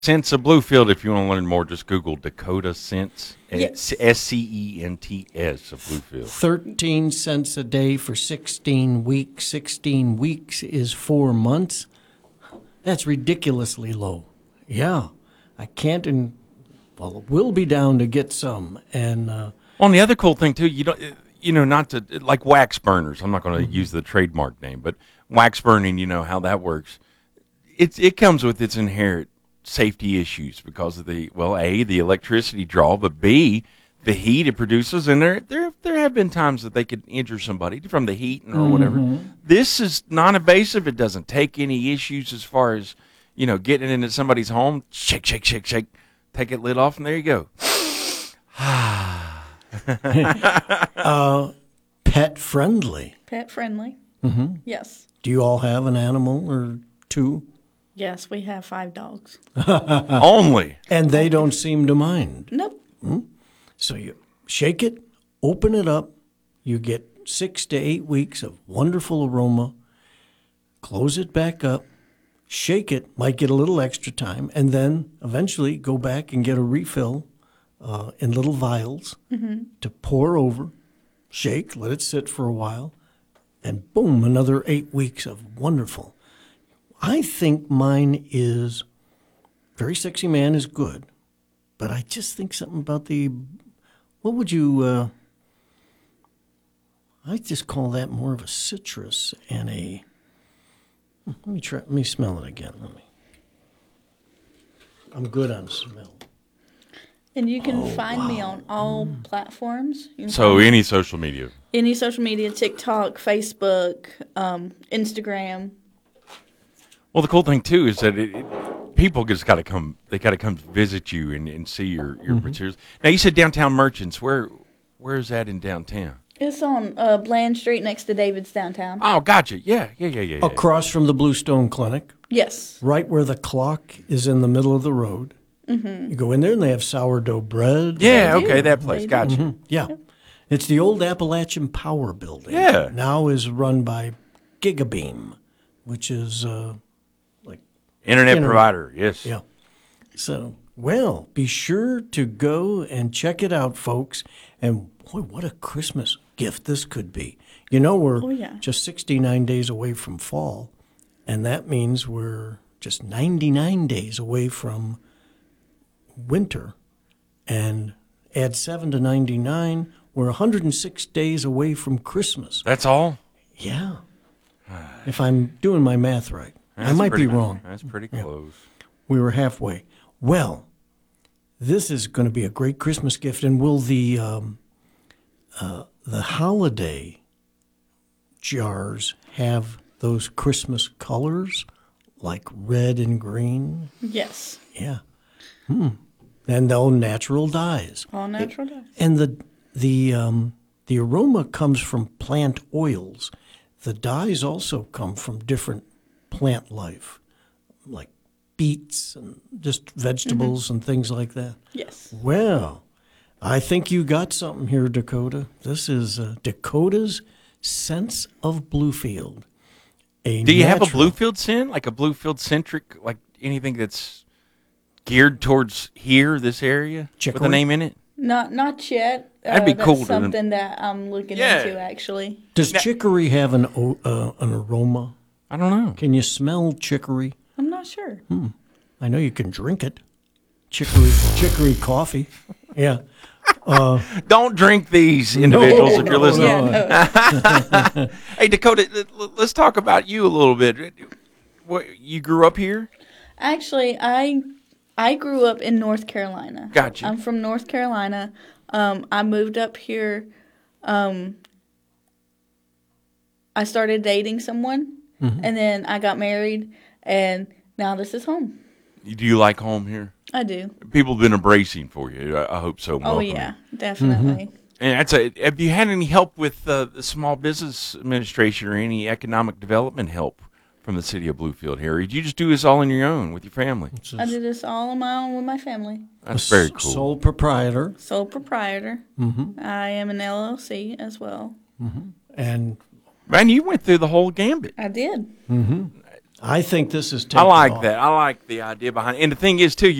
Scents of Bluefield. If you want to learn more, just Google Dakota Scents. Yes. SCENTS of Bluefield. 13 cents a day for 16 weeks. 16 weeks is 4 months. That's ridiculously low. Yeah. I can't, and well, we'll be down to get some. And Well, and the other cool thing too, not to like wax burners. I'm not going to use the trademark name, but wax burning, you know how that works. It comes with its inherent safety issues because of the electricity draw, but B, the heat it produces, and there have been times that they could injure somebody from the heat or whatever. This is non-invasive. It doesn't take any issues as far as getting into somebody's home. Shake, shake, shake, shake. Take it lid off, and there you go. pet friendly. Pet friendly. Yes. Do you all have an animal or two? Yes, we have 5 dogs. Only. And they don't seem to mind. Nope. So you shake it, open it up, you get 6 to 8 weeks of wonderful aroma, close it back up, shake it, might get a little extra time, and then eventually go back and get a refill in little vials to pour over, shake, let it sit for a while, and boom, another 8 weeks of wonderful. I think mine is Very Sexy Man is good, but I just think something about what would you, I just call that more of a citrus and let me smell it again. I'm good on smell. And you can find me on all platforms. You can So find me- any social media. any social media, TikTok, Facebook, Instagram. Well, the cool thing too is that people just got to come. They got to come visit you and see your materials. Now you said Downtown Merchants. Where is that in downtown? It's on Bland Street next to David's downtown. Oh, gotcha. Yeah. Across from the Bluestone Clinic, Yes. right where the clock is in the middle of the road. You go in there and they have sourdough bread. Yeah. They do. Okay, that place. They do. Gotcha. Yeah. It's the old Appalachian Power Building. Yeah. Now is run by Gigabeam, which is Internet provider. Yes. yeah. So, well, be sure to go and check it out, folks. And boy, what a Christmas gift this could be. We're yeah. just 69 days away from fall, and that means we're just 99 days away from winter. And add 7 to 99, we're 106 days away from Christmas. That's all. Yeah. If I'm doing my math right. I That's might be pretty- wrong. That's pretty close. We were halfway. Well, this is going to be a great Christmas gift. And will the holiday jars have those Christmas colors like red and green? Yes. Yeah. And they'll natural dyes. All natural dyes. And the aroma comes from plant oils. The dyes also come from different plant life, like beets and just vegetables and things like that. Yes. Well, I think you got something here, Dakota. This is Dakota's Sense of Bluefield. Do you have a Bluefield scent, like a Bluefield centric, like anything that's geared towards this area with Chicory? a name in it? Not yet. That'd be that's cool to- something that I'm looking Yeah. into, actually. Does chicory have an aroma? I don't know. Can you smell chicory? I'm not sure. I know you can drink it. Chicory coffee. Yeah. Don't drink these individuals if you're listening. Yeah, no. Hey, Dakota, let's talk about you a little bit. You grew up here? Actually, I grew up in North Carolina. Gotcha. I'm from North Carolina. I moved up here. I started dating someone, and then I got married, and now this is home. Do you like home here? I do. People have been embracing for you. I hope so. Oh, welcoming. yeah, definitely. And have you had any help with the Small Business Administration or any economic development help from the city of Bluefield here? Or did you just do this all on your own with your family? I did this all on my own with my family. That's very cool. Sole proprietor. Sole proprietor. I am an LLC as well. And Man, you went through the whole gambit. I did. I think this is I taking like off. that. I like the idea behind it. And the thing is, too,